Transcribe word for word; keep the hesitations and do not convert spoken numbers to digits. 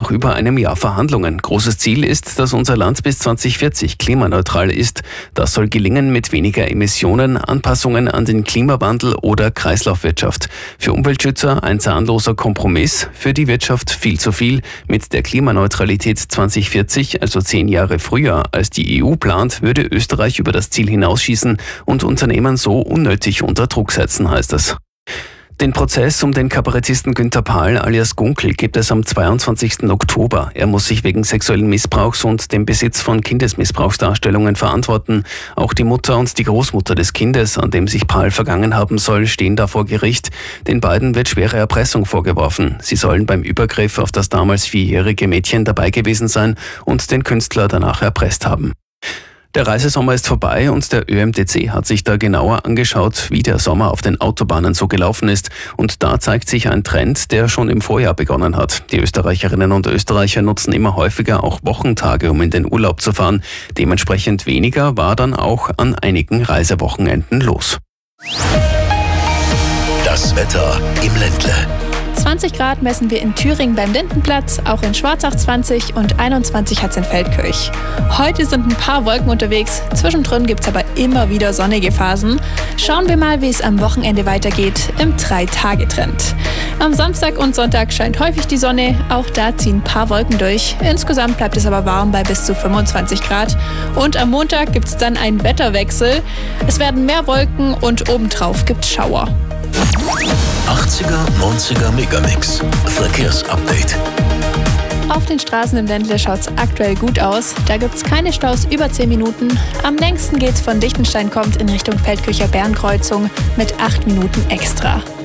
nach über einem Jahr Verhandlungen. Großes Ziel ist, dass unser Land bis zwanzig vierzig klimaneutral ist. Das soll gelingen mit weniger Emissionen, Anpassungen an den Klimawandel oder Kreislaufwirtschaft. Für Umweltschützer ein zahnloser Kompromiss, für die Wirtschaft viel zu viel. Mit der Klimaneutralität zwanzig vierzig, also zehn Jahre früher als die E U plant, würde Österreich über das Ziel hinausschießen und Unternehmen so unnötig unter Druck setzen, heißt es. Den Prozess um den Kabarettisten Günther Pahl alias Gunkel gibt es am zweiundzwanzigsten Oktober. Er muss sich wegen sexuellen Missbrauchs und dem Besitz von Kindesmissbrauchsdarstellungen verantworten. Auch die Mutter und die Großmutter des Kindes, an dem sich Pahl vergangen haben soll, stehen da vor Gericht. Den beiden wird schwere Erpressung vorgeworfen. Sie sollen beim Übergriff auf das damals vierjährige Mädchen dabei gewesen sein und den Künstler danach erpresst haben. Der Reisesommer ist vorbei und der Ö M T C hat sich da genauer angeschaut, wie der Sommer auf den Autobahnen so gelaufen ist. Und da zeigt sich ein Trend, der schon im Vorjahr begonnen hat. Die Österreicherinnen und Österreicher nutzen immer häufiger auch Wochentage, um in den Urlaub zu fahren. Dementsprechend weniger war dann auch an einigen Reisewochenenden los. Das Wetter im Ländle. zwanzig Grad messen wir in Thüringen beim Lindenplatz, auch in Schwarzach zwanzig und einundzwanzig hat es in Feldkirch. Heute sind ein paar Wolken unterwegs, zwischendrin gibt es aber immer wieder sonnige Phasen. Schauen wir mal, wie es am Wochenende weitergeht im drei-Tage-Trend. Am Samstag und Sonntag scheint häufig die Sonne, auch da ziehen ein paar Wolken durch. Insgesamt bleibt es aber warm bei bis zu fünfundzwanzig Grad. Und am Montag gibt es dann einen Wetterwechsel. Es werden mehr Wolken und obendrauf gibt es Schauer. achtziger, neunziger Megamix. Verkehrsupdate. Auf den Straßen im Ländle schaut es aktuell gut aus. Da gibt es keine Staus über zehn Minuten. Am längsten geht's von Lichtenstein kommt in Richtung Feldkircher Bernkreuzung mit acht Minuten extra.